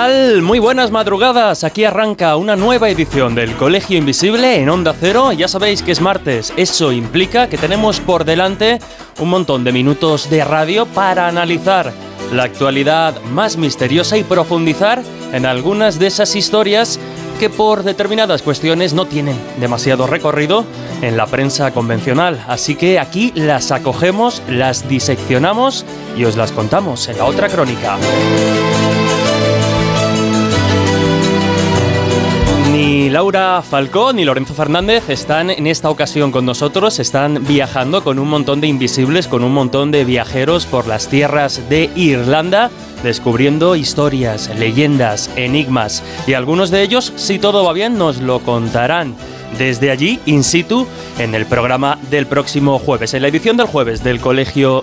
tal? Muy buenas madrugadas. Aquí arranca una nueva edición del Colegio Invisible en Onda Cero. Ya sabéis que es martes. Eso implica que tenemos por delante un montón de minutos de radio para analizar la actualidad más misteriosa y profundizar en algunas de esas historias que por determinadas cuestiones no tienen demasiado recorrido en la prensa convencional. Así que aquí las acogemos, las diseccionamos y os las contamos en la otra crónica. Ni Laura Falcó ni Lorenzo Fernández están en esta ocasión con nosotros. Están viajando con un montón de invisibles, con un montón de viajeros por las tierras de Irlanda, descubriendo historias, leyendas, enigmas. Y algunos de ellos, si todo va bien, nos lo contarán desde allí, in situ, en el programa del próximo jueves, en la edición del jueves del Colegio